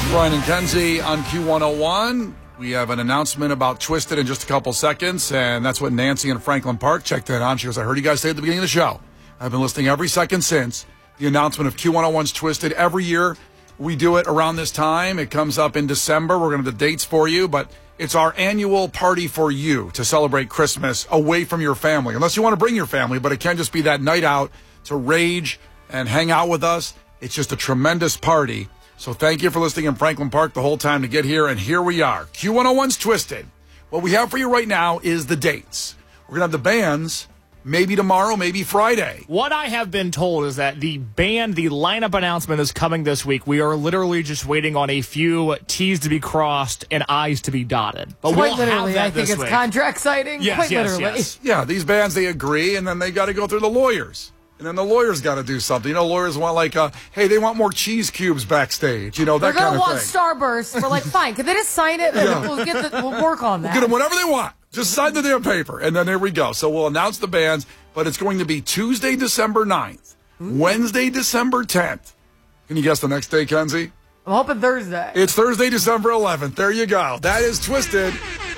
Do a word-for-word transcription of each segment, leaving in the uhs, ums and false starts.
Brian and Kenzie on Q one oh one. We have an announcement about Twisted in just a couple seconds, and that's what Nancy in Franklin Park checked that on. She goes, I heard you guys say at the beginning of the show. I've been listening every second since the announcement of Q one oh one's Twisted. Every year we do it around this time. It comes up in December. We're going to have the dates for you, but it's our annual party for you to celebrate Christmas away from your family, unless you want to bring your family, but it can just be that night out to rage and hang out with us. It's just a tremendous party. So thank you for listening in Franklin Park the whole time to get here, and here we are. Q one oh one's Twisted. What we have for you right now is the dates. We're going to have the bands maybe tomorrow, maybe Friday. What I have been told is that the band, the lineup announcement is coming this week. We are literally just waiting on a few T's to be crossed and I's to be dotted. But Quite we'll literally, have that I think this it's week. contract signing. Yes, Quite yes, literally. yes. Yeah, these bands, they agree, and then they got to go through the lawyers. And then the lawyers got to do something. You know, lawyers want like, uh, hey, they want more cheese cubes backstage. You know, that They're kind gonna of want thing. Starburst. We're like, fine. Could they just sign it? And Yeah. we'll get the, we'll work on that. Get them whatever they want. Just sign the damn paper. And then there we go. So we'll announce the bands, but it's going to be Tuesday, December ninth, Wednesday, December tenth. Can you guess the next day, Kenzie? I'm hoping Thursday. It's Thursday, December eleventh. There you go. That is Twisted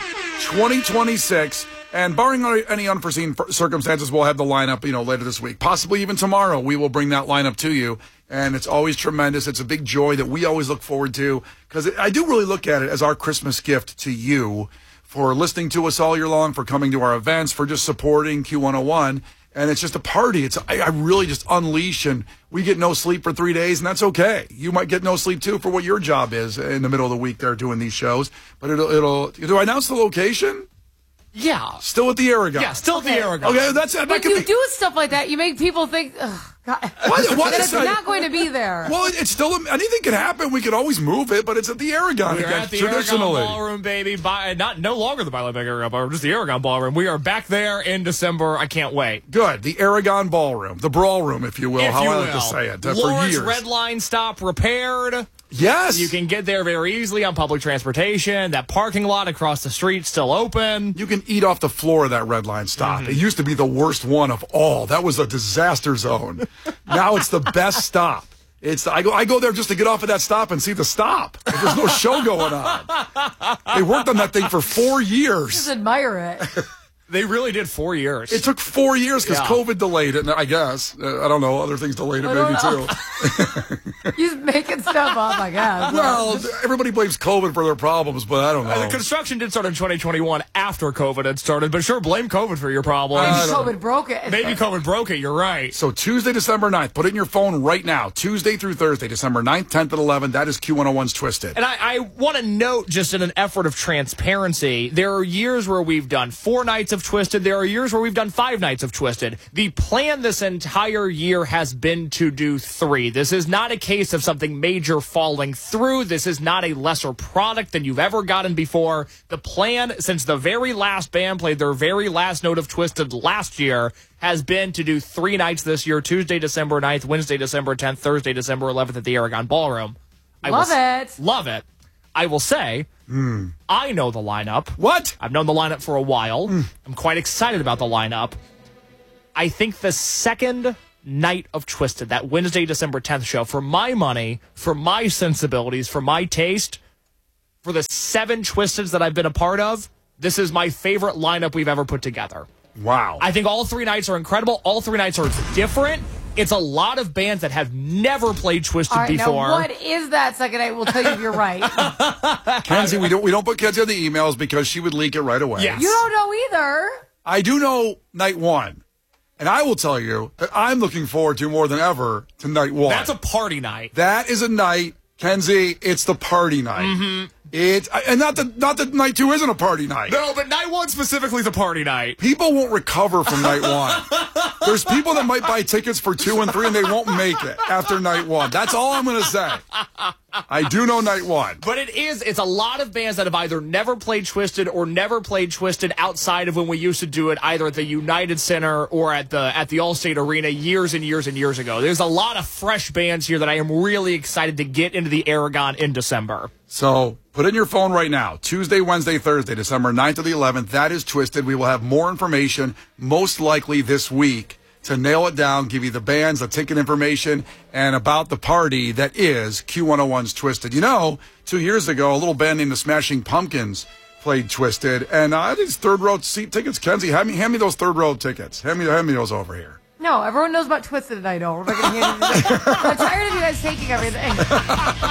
twenty twenty-six. And barring any unforeseen circumstances, we'll have the lineup, you know, later this week. Possibly even tomorrow, we will bring that lineup to you. And it's always tremendous. It's a big joy that we always look forward to, because I do really look at it as our Christmas gift to you for listening to us all year long, for coming to our events, for just supporting Q one oh one. And it's just a party. It's I, I really just unleash, and we get no sleep for three days, and that's okay. You might get no sleep, too, for what your job is in the middle of the week there doing these shows. But it'll, it'll do I announce the location? Yeah. Still at the Aragon. Yeah, still Okay. at the Aragon. Okay, that's that When could you be. do stuff like that, you make people think, ugh, God, What- what that is it's that? not going to be there. Well, it- it's still anything can happen. We could always move it, but it's at the Aragon We're again. at the Aragon Traditionally, Ballroom, baby. By, not no longer the Ballroom Ballroom, just the Aragon Ballroom. We are back there in December. I can't wait. good. The Aragon Ballroom, the Brawl Room, if you will. If how you I will. like to say it uh, for Lord's years. Red Line stop repaired. Yes, You can get there very easily on public transportation. That parking lot across the street still open. You can eat off the floor of that Red Line stop. Mm-hmm. It used to be the worst one of all. That was a disaster zone. Now it's the best stop. It's I go I go there just to get off of that stop and see the stop. There's no show going on. They worked on that thing for four years. Just admire it. They really did four years. It took four years because Yeah. COVID delayed it, I guess. Uh, I don't know. Other things delayed it I don't maybe know. too. He's making stuff up, I guess. Well, everybody blames COVID for their problems, but I don't Uh, know. the construction did start in twenty twenty-one after COVID had started, but sure, blame COVID for your I problems. don't- COVID broke it. Maybe COVID broke it, you're right. So Tuesday, December ninth. Put it in your phone right now. Tuesday through Thursday, December ninth, tenth, and eleventh. That is Q one oh one's Twisted. And I, I want to note, just in an effort of transparency, there are years where we've done four nights of Twisted. There are years where we've done five nights of Twisted. The plan this entire year has been to do three. This is not a case of something major falling through. This is not a lesser product than you've ever gotten before. The plan, since the very last band played their very last note of Twisted last year, has been to do three nights this year: Tuesday, December ninth, Wednesday, December tenth, Thursday, December eleventh at the Aragon Ballroom. I Love will, it. Love it. I will say, I know the lineup. What? I've known the lineup for a while. I'm quite excited about the lineup. I think the second night of Twisted, that Wednesday, December tenth show, for my money, for my sensibilities, for my taste, for the seven Twisteds that I've been a part of, this is my favorite lineup we've ever put together. Wow. I think all three nights are incredible. All three nights are different. It's a lot of bands that have never played Twisted All right, before. now what is that second night? We'll tell you if you're right. Kenzie, we don't we don't put Kenzie on the emails because she would leak it right away. Yes. You don't know either. I do know night one. And I will tell you that I'm looking forward to more than ever to night one. That's a party night. That is a night, Kenzie, it's the party night. Mm-hmm. It, and not that not that night two isn't a party night. No, but night one specifically is a party night. People won't recover from night one. There's people that might buy tickets for two and three and they won't make it after night one. That's all I'm going to say. I do know night one. But it is, it's a lot of bands that have either never played Twisted or never played Twisted outside of when we used to do it either at the United Center or at the at the Allstate Arena years and years and years ago. There's a lot of fresh bands here that I am really excited to get into the Aragon in December. So put it in your phone right now. Tuesday, Wednesday, Thursday, December ninth to the eleventh. That is Twisted. We will have more information most likely this week to nail it down, give you the bands, the ticket information, and about the party that is Q one oh one's Twisted. You know, two years ago, a little band named the Smashing Pumpkins played Twisted, and uh, these third row seat tickets. Kenzie, hand me, hand me those third row tickets. Hand me, hand me those over here. No, everyone knows about Twisted and I don't. We're not going to hand it to them. I'm tired of you guys taking everything.